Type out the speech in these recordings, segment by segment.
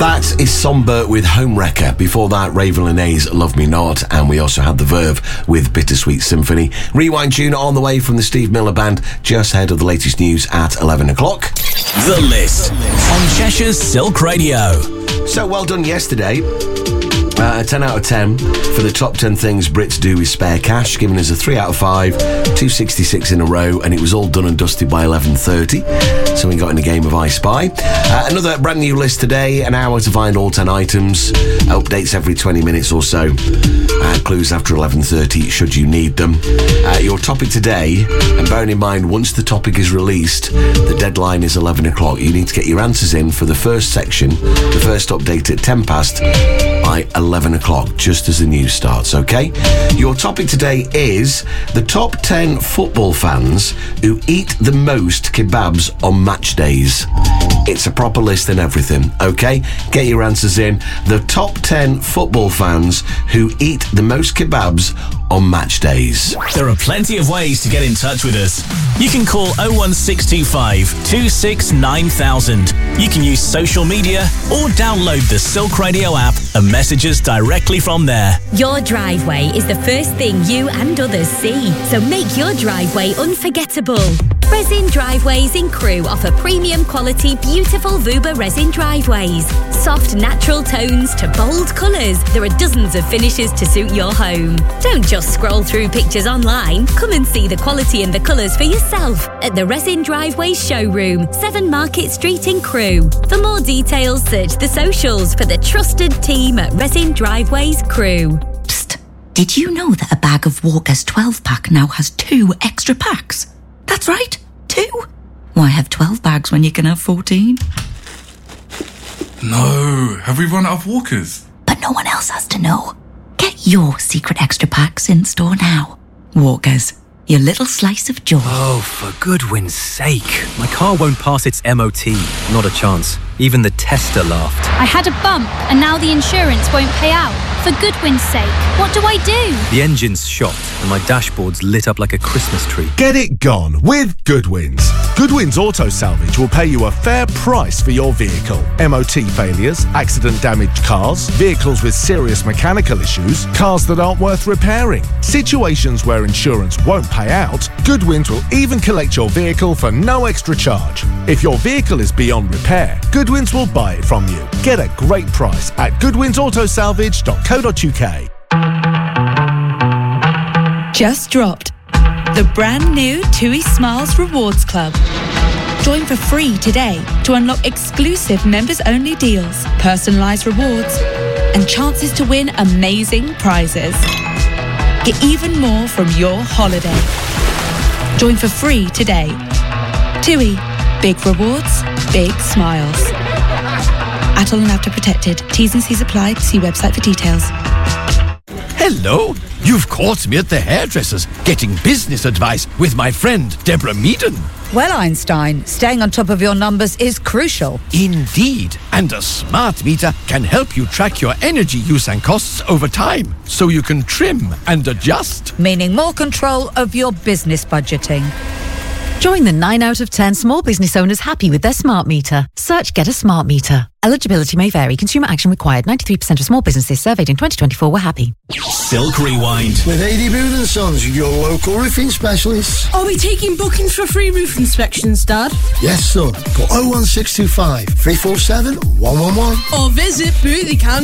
That is Somber with Homewrecker. Before that, Raven Lenae's Love Me Not, and we also had The Verve with Bittersweet Symphony. Rewind tune on the way from the Steve Miller Band, just ahead of the latest news at 11 o'clock. The List on Cheshire's Silk Radio. So well done yesterday. 10 out of 10 for the top 10 things Brits do with spare cash, giving us a 3 out of 5, 266 in a row, and it was all done and dusted by 11:30. So we got in a game of I Spy. Another brand new list today, an hour to find all 10 items, updates every 20 minutes or so, clues after 11:30 should you need them. Your topic today, and bearing in mind once the topic is released, the deadline is 11 o'clock. You need to get your answers in for the first section, the first update at 10 past by 11 o'clock, just as the news starts, okay? Your topic today is the top 10 football fans who eat the most kebabs on match days. It's a proper list and everything, okay? Get your answers in. The top 10 football fans who eat the most kebabs on match days. There are plenty of ways to get in touch with us. You can call 01625 269 You can use social media or download the Silk Radio app and message us directly from there. Your driveway is the first thing you and others see, so make your driveway unforgettable. Resin Driveways in Crewe offer premium quality, beautiful Vuba resin driveways. Soft, natural tones to bold colours. There are dozens of finishes to suit your home. Don't just scroll through pictures online. Come and see the quality and the colours for yourself at the Resin Driveways showroom, 7 Market Street in Crewe. For more details, search the socials for the trusted team at Resin Driveways Crewe. Psst. Did you know that a bag of Walker's 12-pack now has 2 extra packs? That's right, 2. Why have 12 bags when you can have 14? No, have we run out of Walkers? But no one else has to know. Get your secret extra packs in store now. Walkers, your little slice of joy. Oh, for Goodwin's sake. My car won't pass its MOT. Not a chance. Even the tester laughed. I had a bump and now the insurance won't pay out. For Goodwin's sake, what do I do? The engine's shot and my dashboard's lit up like a Christmas tree. Get it gone with Goodwin's. Goodwin's Auto Salvage will pay you a fair price for your vehicle. MOT failures, accident-damaged cars, vehicles with serious mechanical issues, cars that aren't worth repairing. Situations where insurance won't pay out, Goodwin's will even collect your vehicle for no extra charge. If your vehicle is beyond repair, Goodwin's will buy it from you. Get a great price at goodwinsautosalvage.co.uk. Just dropped. The brand new TUI Smiles Rewards Club. Join for free today to unlock exclusive members-only deals, personalised rewards, and chances to win amazing prizes. Get even more from your holiday. Join for free today. TUI. Big rewards, big smiles. Atoll and After Protected. T's and C's apply. See website for details. Hello, you've caught me at the hairdresser's getting business advice with my friend Deborah Meaden. Well, Einstein, staying on top of your numbers is crucial. Indeed, and a smart meter can help you track your energy use and costs over time, so you can trim and adjust. Meaning more control of your business budgeting. Join the 9 out of 10 small business owners happy with their smart meter. Search Get a Smart Meter. Eligibility may vary. Consumer action required. 93% of small businesses surveyed in 2024 were happy. Silk Rewind. With AD Boone & Sons, your local roofing specialists. Are we taking bookings for free roof inspections, Dad? Yes, son. Call 01625 347 111. Or visit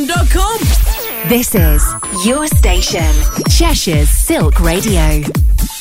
bootheycan.com. This is your station, Cheshire's Silk Radio.